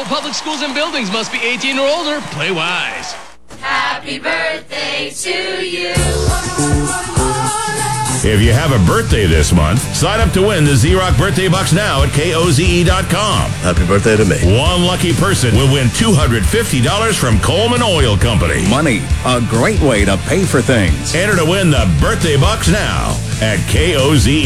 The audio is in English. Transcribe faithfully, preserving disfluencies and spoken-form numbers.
All public schools and buildings must be eighteen or older. Play wise. Happy birthday to you. If you have a birthday this month, sign up to win the Z-Rock Birthday Bucks now at K O Z E dot com. Happy birthday to me. One lucky person will win two hundred fifty dollars from Coleman Oil Company. Money, a great way to pay for things. Enter to win the Birthday Bucks now at K O Z E.